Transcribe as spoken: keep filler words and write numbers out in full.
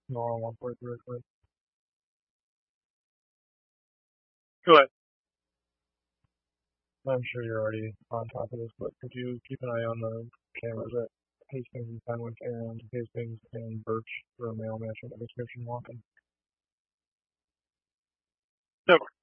No, I want to real quick. Go ahead. I'm sure you're already on top of this, but could you keep an eye on the cameras at Hastings and Fenwick and Hastings and Birch for a mail match and a description walking? No.